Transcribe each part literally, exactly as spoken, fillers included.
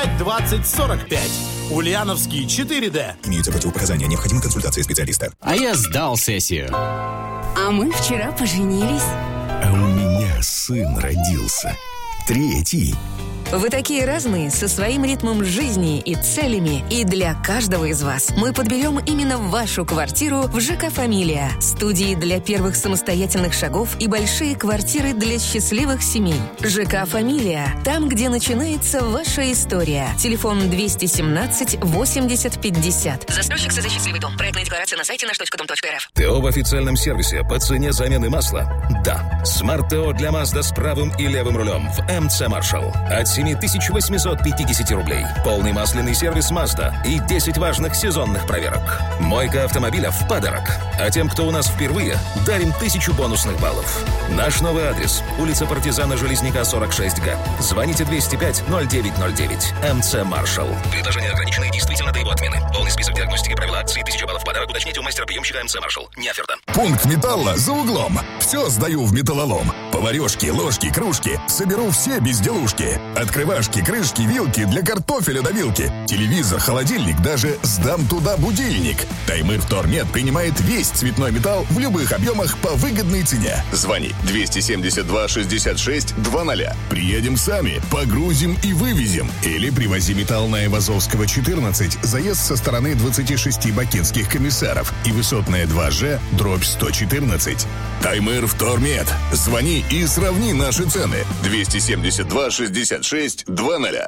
двадцать сорок пять. Ульяновский четыре дэ. Имеются противопоказания. Необходима консультация специалиста. А я сдал сессию. А мы вчера поженились. А у меня сын родился. Третий. Вы такие разные, со своим ритмом жизни и целями. И для каждого из вас мы подберем именно вашу квартиру в ЖК «Фамилия». Студии для первых самостоятельных шагов и большие квартиры для счастливых семей. ЖК «Фамилия». Там, где начинается ваша история. Телефон двести семнадцать восемьдесят пятьдесят. Застройщик СЗ «Счастливый дом». Проектная декларация на сайте наш точка дом точка эр эф. ТО в официальном сервисе по цене замены масла? Да. Смарт-ТО для Mazda с правым и левым рулем в эм цэ Marshall. От семь тысяч восемьсот пятьдесят рублей. Полный масляный сервис Mazda и десять важных сезонных проверок. Мойка автомобиля в подарок. А тем, кто у нас впервые, дарим тысячу бонусных баллов. Наш новый адрес. Улица Партизана Железняка, сорок шесть гэ. Звоните двести пять ноль девять ноль девять. эм цэ Marshall. Предложение ограничено и действительно до его отмены. Полный список диагностики, правила акции, тысяча баллов в подарок. Уточните у мастера-приемщика эм цэ Marshall. Не оферта. Пункт металла за углом. Все сдаю в металлолом. Поварешки, ложки, кружки. Соберу все безделушки. Открывашки, крышки, вилки для картофеля до вилки. Телевизор, холодильник, даже сдам туда будильник. Таймыр Втормет принимает весь цветной металл в любых объемах по выгодной цене. Звони двести семьдесят два шестьдесят шесть двадцать. Приедем сами, погрузим и вывезем. Или привози металл на Айвазовского, четырнадцать, заезд со стороны двадцати шести бакинских комиссаров и высотная два жэ, дробь сто четырнадцать. Таймыр Втормет. Звони и сравни наши цены. двести семьдесят два шестьдесят шесть двадцать.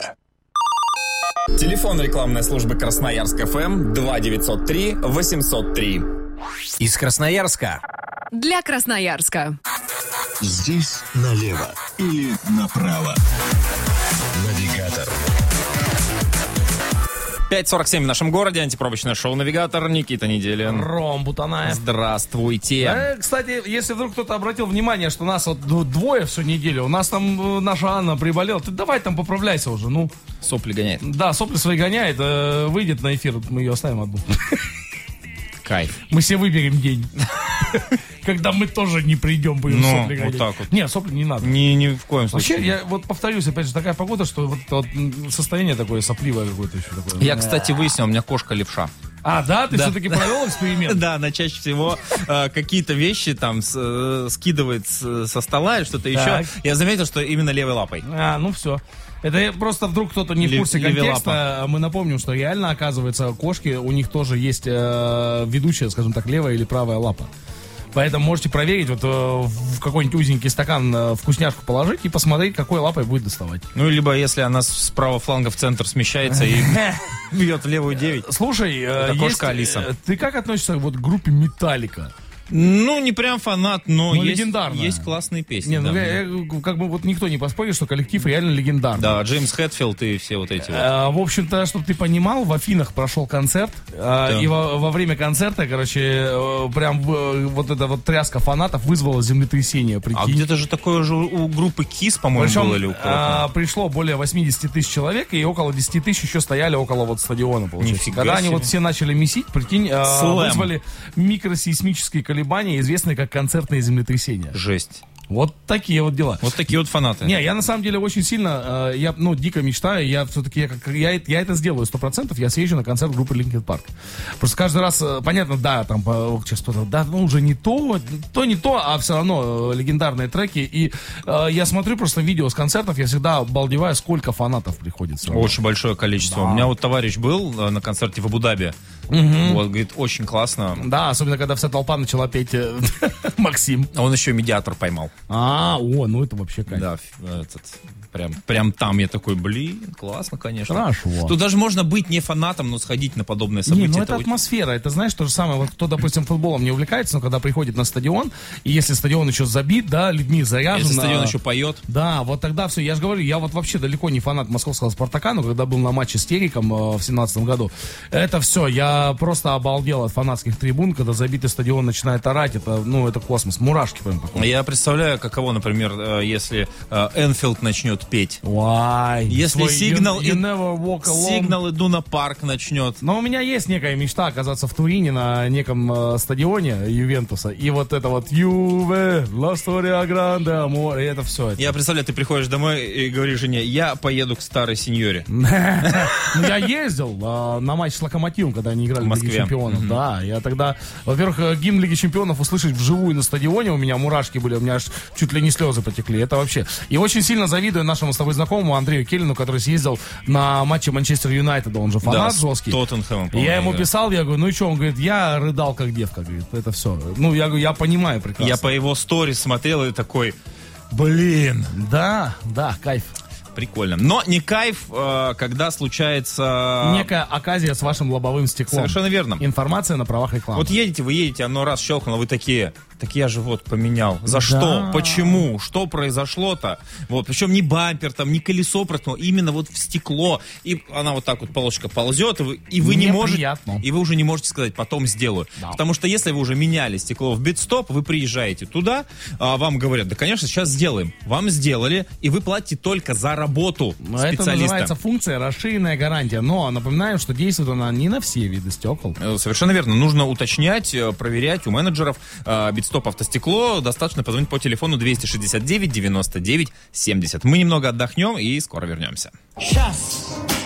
Телефон рекламной службы Красноярск эф эм два девятьсот три восемьсот три. Из Красноярска. Для Красноярска. Здесь налево или направо. Навигатор. пять сорок семь в нашем городе. Антипробочное шоу «Навигатор». Никита Неделин. Ром Бутанаев. Здравствуйте. Э, кстати, если вдруг кто-то обратил внимание, что нас вот двое всю неделю, у нас там э, наша Анна приболела, ты давай там поправляйся уже, ну. Сопли гоняет. Да, сопли свои гоняет, э, выйдет на эфир, мы ее оставим одну. Кайф. Мы себе выберем день. Когда мы тоже не придем, будем ну, сопли гонять. Вот так вот. Нет, сопли не надо. Ни, ни в коем случае. Вообще, я вот повторюсь, опять же, такая погода, что вот, вот состояние такое сопливое какое-то еще такое. Я, кстати, выяснил, у меня кошка левша. А, да? Ты да. все-таки провел эксперимент? Да, она чаще всего э, какие-то вещи там с, э, скидывает с, со стола или что-то еще. Я заметил, что именно левой лапой. А, ну все. Это просто вдруг кто-то не в курсе контекста. Мы напомним, что реально, оказывается, кошки, у них тоже есть э, ведущая, скажем так, левая или правая лапа. Поэтому можете проверить, вот э, в какой-нибудь узенький стакан э, вкусняшку положить и посмотреть, какой лапой будет доставать. Ну, либо если она с правого фланга в центр смещается и бьет в левую девять. Слушай, это кошка Алиса. Ты как относишься вот к группе «Металлика»? Ну, не прям фанат, но, но есть, есть классные песни. Не, да. ну, я, как бы вот никто не поспорит, что коллектив реально легендарный. Да, Джеймс Хэтфилд и все вот эти вот. А, в общем-то, чтобы ты понимал, в Афинах прошел концерт, да. а, и во, во время концерта, короче, прям вот эта вот тряска фанатов вызвала землетрясение. Прикинь. А где-то же такое же у группы Kiss, по-моему, Причем, было или у кого-то? А, пришло более восемьдесят тысяч человек, и около десять тысяч еще стояли около вот стадиона, получается. Нифига Когда себе. они вот все начали месить, прикинь, а, вызвали микросейсмические колебания, известные как концертные землетрясения. Жесть. Вот такие вот дела. Вот такие вот фанаты. Не, я на самом деле очень сильно, э, я, ну, дико мечтаю, я все-таки, я, как, я, я это сделаю сто процентов, я съезжу на концерт группы Linkin Park. Просто каждый раз, э, понятно, да, там, э, сейчас кто-то, да, ну, уже не то, то не то, а все равно э, легендарные треки, и э, я смотрю просто видео с концертов, я всегда обалдеваю, сколько фанатов приходит. Очень большое количество. Да. У меня вот товарищ был э, на концерте в Абу-Даби, угу. Вот, говорит, очень классно. Да, особенно, когда вся толпа начала петь э, Максим. А он еще медиатор поймал. А, о, ну это вообще кайф. Да, этот, прям, прям там я такой, блин, классно, конечно. Хорошо. Тут даже можно быть не фанатом, но сходить на подобное событие. Не, ну это, это атмосфера, это знаешь, то же самое, вот кто, допустим, футболом не увлекается, но когда приходит на стадион, и если стадион еще забит, да, людьми заряжен. Если стадион еще поет. Да, вот тогда все, я же говорю, я вот вообще далеко не фанат московского «Спартака», но когда был на матче с Териком э, в семнадцатом году, это все, я просто обалдел от фанатских трибун, когда забитый стадион начинает орать, это, ну, это космос, мурашки прям по коже. Я представляю, представляю, каково, например, э, если э, Энфилд начнет петь. Why? Если Сигнал you, you never walk alone. Сигнал Идуна Парк начнет. Но у меня есть некая мечта оказаться в Турине на неком э, стадионе Ювентуса. И вот это вот Юве, ла Стория Гранде Амор, и это все. Это. Я представляю, ты приходишь домой и говоришь жене, я поеду к старой сеньоре. Я ездил на матч с Локомотивом, когда они играли в Лиге Чемпионов. Да, я тогда, во-первых, гимн Лиги Чемпионов услышать вживую на стадионе, у меня мурашки были, у меня аж чуть ли не слезы потекли. Это вообще. И очень сильно завидую нашему с тобой знакомому Андрею Келлину, который съездил на матче Манчестер Юнайтеда, он же фанат жесткий. Тоттенхэмом, я ему писал, я говорю, ну и что? Он говорит, я рыдал как девка, говорит, это все. Ну, я говорю, я понимаю прекрасно. Я по его сторис смотрел и такой, блин. Да, да, кайф. Прикольно. Но не кайф, когда случается... некая оказия с вашим лобовым стеклом. Совершенно верно. Информация на правах рекламы. Вот едете, вы едете, оно раз щелкнуло, вы такие... Так я же вот поменял. За да. что? Почему? Что произошло-то? Вот, причем не бампер, там, не колесо проткнуло, именно вот в стекло. И она вот так вот, полосочка ползет, и вы, и вы не можете, и вы уже не можете сказать, потом сделаю. Да. Потому что если вы уже меняли стекло в Битстоп, вы приезжаете туда, а вам говорят, да, конечно, сейчас сделаем. Вам сделали, и вы платите только за работу но специалиста. Это называется функция расширенная гарантия. Но напоминаем, что действует она не на все виды стекол. Совершенно верно. Нужно уточнять, проверять у менеджеров Битстоп. Стоп автостекло, достаточно позвонить по телефону двести шестьдесят девять девяносто девять семьдесят. Мы немного отдохнем и скоро вернемся. Сейчас.